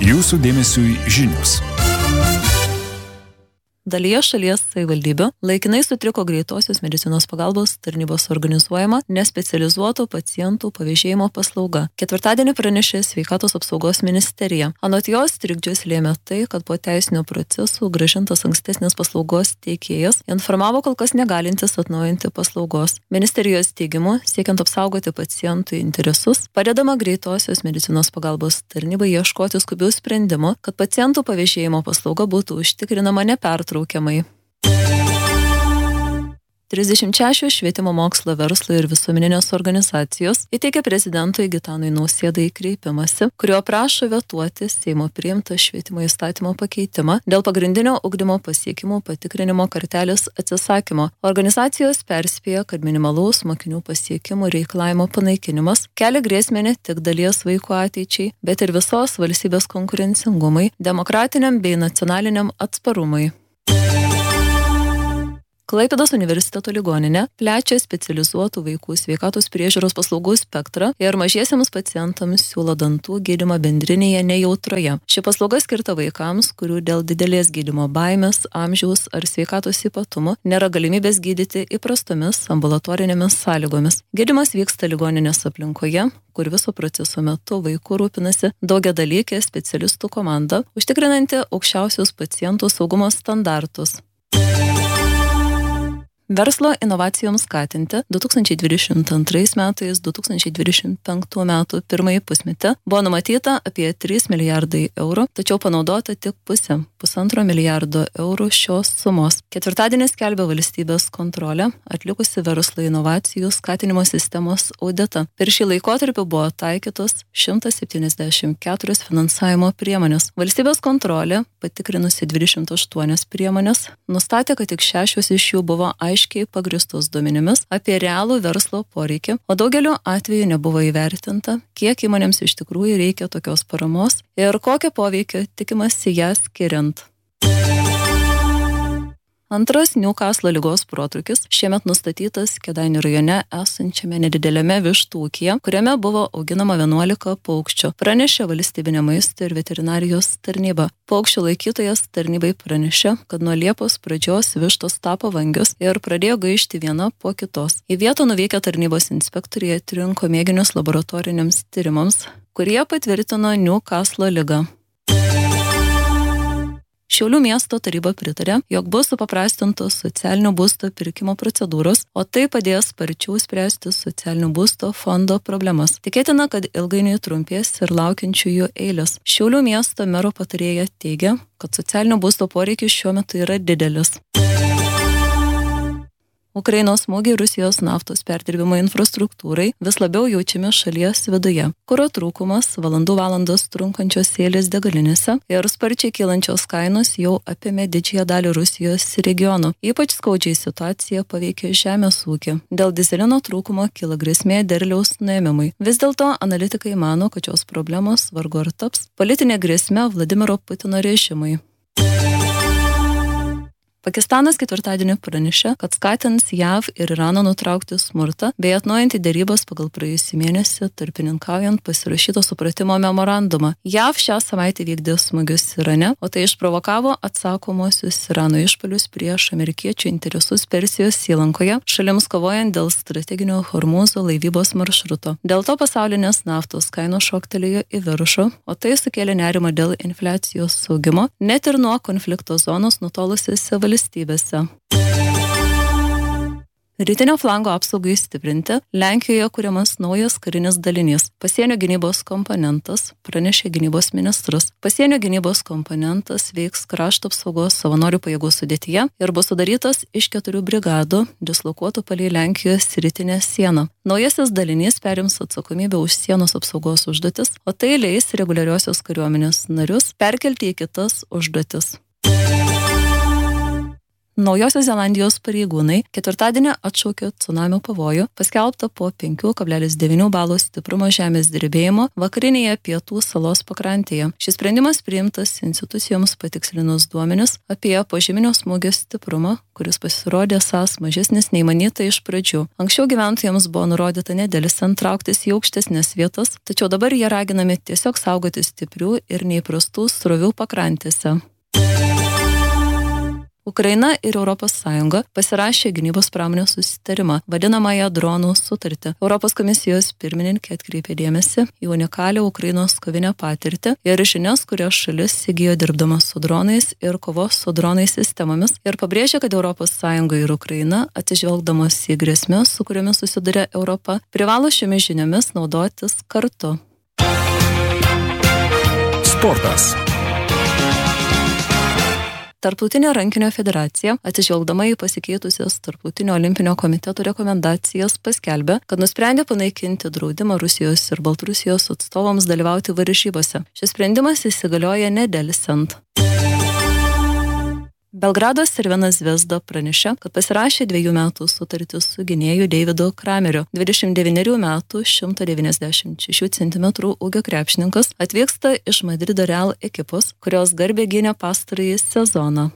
Jūsų dėmesiui žinios. Dalyje šalies savivaldybių laikinai sutriko greitosios medicinos pagalbos tarnybos organizuojama nespecializuotų pacientų pavėžėjimo paslauga. Ketvirtadienį pranešė Sveikatos apsaugos ministerija. Anot jos trikdžius lėmė tai, kad po teisinio procesų grąžintas ankstesnės paslaugos teikėjas informavo kol kas negalintis atnaujinti paslaugos. Ministerijos teigimu, siekiant apsaugoti pacientų interesus, padedama greitosios medicinos pagalbos tarnybai ieškoti skubių sprendimų, kad pacientų pavėžėjimo paslauga būtų užtikrinama nepertraukiamai. 36 švietimo mokslo verslo ir visuomeninės organizacijos įteikė prezidentui Gitanui Nausėdai kreipimąsi, kurio prašo vetuoti Seimo priimtą švietimo įstatymo pakeitimą dėl pagrindinio ugdymo pasiekimų patikrinimo kartelės atsisakymo. Organizacijos perspėja, kad minimalaus mokinių pasiekimų reikalavimo panaikinimas kelia grėsmę ne tik dalies vaikų ateičiai, bet ir visos valstybės konkurencingumui, demokratiniam bei nacionaliniam atsparumui. Klaipėdos universiteto ligoninė plečia specializuotų vaikų sveikatos priežiūros paslaugų spektrą ir mažiesiems pacientams siūlo dantų gydymą bendrinėje nejautroje. Ši paslauga skirta vaikams, kurių dėl didelės gydymo baimės, amžiaus ar sveikatos ypatumų nėra galimybės gydyti įprastomis ambulatorinėmis sąlygomis. Gydymas vyksta ligoninės aplinkoje, kur viso proceso metu vaikų rūpinasi daugiadalykė specialistų komanda, užtikrinanti aukščiausius pacientų saugumo standartus. Verslo inovacijoms skatinti 2022 metais 2025 metų pirmąjį pusmetį buvo numatyta apie 3 milijardai eurų, tačiau panaudota tik pusantro milijardo eurų šios sumos. Ketvirtadienį skelbė valstybės kontrolė, atlikusi verslo inovacijų skatinimo sistemos auditą. Per šį laikotarpį buvo taikytos 174 finansavimo priemonės. Valstybės kontrolė, patikrinusi 28 priemonės, nustatė, kad tik 6 iš jų buvo aiškiai pagristos duomenimis apie realų verslo poreikį, o daugeliu atveju nebuvo įvertinta, kiek įmonėms iš tikrųjų reikia tokios paramos ir kokio poveikio tikimasi ją skiriant. Antras Newcastle ligos protrūkis šiemet nustatytas Kėdainių rajone esančiame nedidelėme vištų ūkyje, kuriame buvo auginama 11 paukščių, pranešė valstybinė maisto ir veterinarijos tarnyba. Paukščių laikytojas tarnybai pranešė, kad nuo Liepos pradžios vištos tapo vangios ir pradėjo gaišti viena po kitos. Į vietą nuvykę tarnybos inspektoriai atrinko mėginius laboratoriniams tyrimams, kurie patvirtino Newcastle ligą. Šiaulių miesto taryba pritarė, jog bus supaprastintos socialinio būsto pirkimo procedūros, o tai padės sparčiau spręsti socialinio būsto fondo problemas. Tikėtina, kad ilgainiui trumpės ir laukiančiųjų eilės. Šiaulių miesto mero patarėja teigia, kad socialinio būsto poreikis šiuo metu yra didelis. Ukrainos smūgiai Rusijos naftos perdirbimo infrastruktūrai vis labiau jaučiami šalies viduje. Kuro trūkumas, valandas trunkančios eilės degalinėse ir sparčiai kylančios kainos jau apėmė didžiąją dalį Rusijos regionų. Ypač skaudžiai situacija paveikė žemės ūkį. Dėl dyzelino trūkumo kyla grėsmė derliaus nuėmimui. Vis dėlto analitikai mano, kad šios problemos vargu ar taps politinė grėsmė Vladimiro Putino režimui. Pakistanas ketvirtadienį pranešė, kad skatins JAV ir Iraną nutraukti smurtą bei atnaujinti derybas pagal praėjusį mėnesį tarpininkaujant pasirašyto supratimo memorandumą. JAV šią savaitę vykdė smūgius Irane, o tai išprovokavo atsakomosius Irano išpuolius prieš amerikiečių interesus Persijos įlankoje, šalims kovojant dėl strateginio Hormūzo laivybos maršruto. Dėl to pasaulinės naftos kainos šoktelėjo į viršų, o tai sukėlė nerimą dėl infliacijos augimo, net ir nuo konflikto zonos nutolusiose valstybėse. Rytinio flango apsaugai stiprinti Lenkijoje kuriamas naujas karinis dalinys. Pasienio gynybos komponentas, pranešė gynybos ministras. Pasienio gynybos komponentas veiks krašto apsaugos savanorių pajėgų sudėtyje ir bus sudarytas iš 4 brigadų, dislokuotų palei Lenkijos rytinę sieną. Naujasis dalinys perims atsakomybę už sienos apsaugos užduotis, o tai leis reguliariosios kariuomenės narius perkelti į kitas užduotis. Naujosios Zelandijos pareigūnai ketvirtadienį atšaukė cunamio pavojų, paskelbtą po 5,9 balų stiprumo žemės drebėjimo vakarinėje pietų salos pakrantėje. Šis sprendimas priimtas institucijoms patikslinus duomenis apie požeminio smūgio stiprumą, kuris pasirodė esąs mažesnis nei manyta iš pradžių. Anksčiau gyventojams buvo nurodyta nedelsiant trauktis į aukštesnės vietas, tačiau dabar jie raginami tiesiog saugoti stiprių ir neįprastų srovių pakrantėse. Ukraina ir ES pasirašė gynybos pramonės susitarimą, vadinamąją dronų sutartį. Europos komisijos pirmininkė atkreipė dėmesį į unikalią Ukrainos kovinę patirtį ir žinias, kurias šalis įgijo dirbdama su dronais ir kovos su dronais sistemomis, ir pabrėžė, kad ES ir Ukraina, atsižvelgdamos į grėsmes, su kuriomis susiduria Europa, privalo šiomis žiniomis naudotis kartu. Sportas. Tarptautinė rankinio federacija, atsižvelgdama į pasikeitusias Tarptautinio olimpinio komiteto rekomendacijas, paskelbė, kad nusprendė panaikinti draudimą Rusijos ir Baltarusijos atstovams dalyvauti varžybose. Šis sprendimas įsigalioja nedelsiant. Belgrado Crvena Zvezda pranešė, kad pasirašė 2 metų sutartį su gynėju Davidu Krameriu. 29 metų 196 cm ūgio krepšininkas atvyksta iš Madrido Real ekipos, kurios garbę gynė pastarąjį sezoną.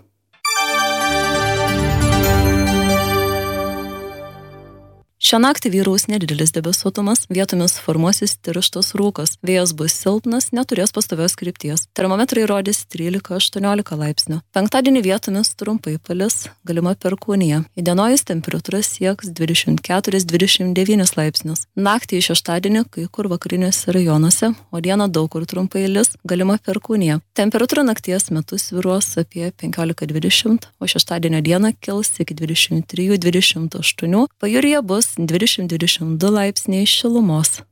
Šią naktį vyraus nedidelis debesuotumas, vietomis formuosis tirštas rūkas. Vėjas bus silpnas, neturės pastovios krypties. Termometrai rodys 13-18 laipsnių. Penktadienį vietomis trumpai palis, galima perkūnija. Įdienojus temperatūra sieks 24-29 laipsnius. Naktį į šeštadienį kai kur vakariniuose rajonuose, o dieną daug kur trumpai lis, galima perkūnija. Temperatūra nakties metu svyruos apie 15-20, o šeštadienio dieną kils iki 23-28, pajūryje bus 20-22 laipsniai šilumos.